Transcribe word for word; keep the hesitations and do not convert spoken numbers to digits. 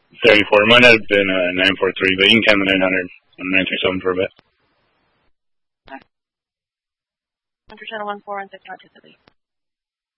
thirty-four. It might have been a nine four three, but you can count the nine hundred on nine three seven for a bit. one percent one four and six participate.